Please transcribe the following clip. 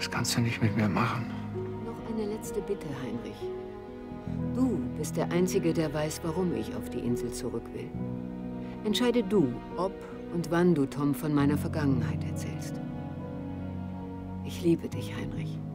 Das kannst du nicht mit mir machen. Noch eine letzte Bitte, Heinrich. Du bist der Einzige, der weiß, warum ich auf die Insel zurück will. Entscheide du, ob und wann du Tom von meiner Vergangenheit erzählst. Ich liebe dich, Heinrich.